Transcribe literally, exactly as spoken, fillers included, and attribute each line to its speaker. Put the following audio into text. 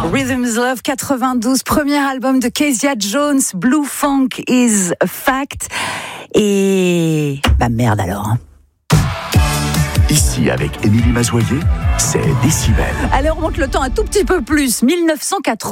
Speaker 1: Rhythm's Love quatre-vingt-douze, premier album de Kezia Jones, Blue Funk is a Fact. Et bah merde alors.
Speaker 2: Ici, avec Émilie Mazoyer, c'est Décibel.
Speaker 1: Allez, on remonte le temps un tout petit peu plus, mille neuf cent quatre-vingts.